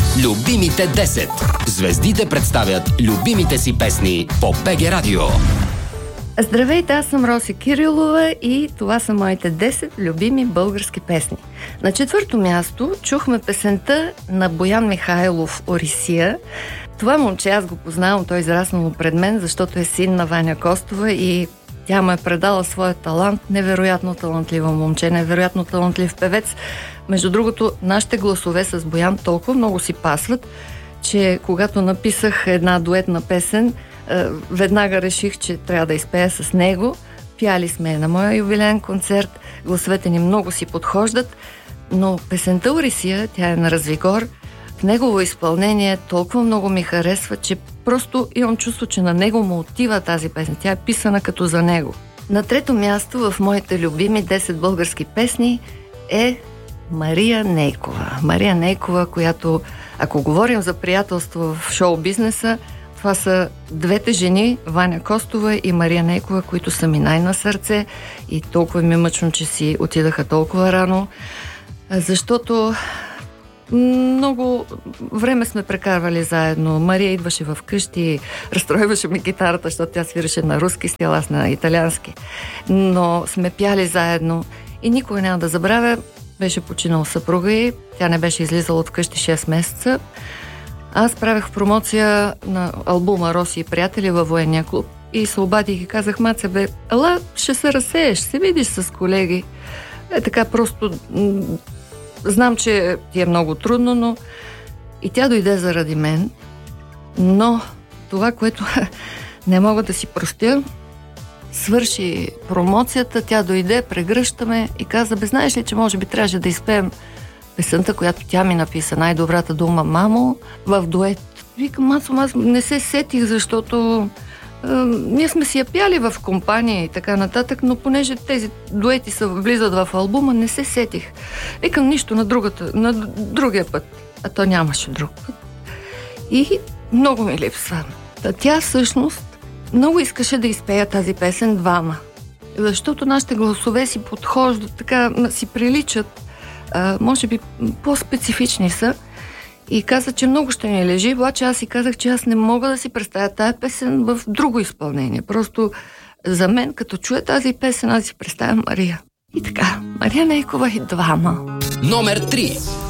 Любимите 10. Звездите представят любимите си песни по БГ Радио. Здравейте, аз съм Роси Кирилова и това са моите 10 любими български песни. На четвърто място чухме песента на Боян Михайлов "Орисия". Това момче аз го познавам, той е израснало пред мен, защото е син на Ваня Костова и тя му е предала своя талант. Невероятно талантлива момче, невероятно талантлив певец. Между другото, нашите гласове с Боян толкова много си пасват, че когато написах една дуетна песен, веднага реших, че трябва да изпея с него. Пяли сме на моя юбилеен концерт, гласовете ни много си подхождат, но песента "Орисия", тя е на Развигор, в негово изпълнение толкова много ми харесва, че просто имам чувство, че на него му отива тази песен. Тя е писана като за него. На трето място в моите любими 10 български песни е Мария Нейкова. Мария Нейкова, която, ако говорим за приятелство в шоу-бизнеса, това са двете жени, Ваня Костова и Мария Нейкова, които са ми най-на сърце и толкова ми е мъчно, че си отидаха толкова рано, защото много време сме прекарвали заедно. Мария идваше в къщи, разстройваше ми гитарата, защото тя свиреше на руски стил, аз на италиански. Но сме пяли заедно и никога няма да забравя, беше починал съпруга й, тя не беше излизала от къщи 6 месеца. Аз правех промоция на албума "Роси и приятели" във военния клуб и се обадих и казах: "Маце, бе, ела, ще се разсееш, се видиш с колеги." Така просто знам, че ти е много трудно, но и тя дойде заради мен. Но това, което не мога да си простя, свърши промоцията, тя дойде, прегръщаме и каза: "Бе, знаеш ли, че може би трябваше да изпеем песента, която тя ми написа, "Най-добрата дума, мамо", в дует." Викам: аз не се сетих, защото ние сме си я пяли в компания и така нататък, но понеже тези дуети са влизат в албума, не се сетих. Викам: нищо, на другия път. А то нямаше друг път. И много ми липсва. Тя всъщност много искаше да изпея тази песен двама. Защото нашите гласове си подхождат, така си приличат. Може би по-специфични са. И каза, че много ще ни лежи, обаче аз си казах, че аз не мога да си представя тая песен в друго изпълнение. Просто за мен, като чуя тази песен, аз си представя Мария. И така, Мария Нейкова и двама. Номер 3.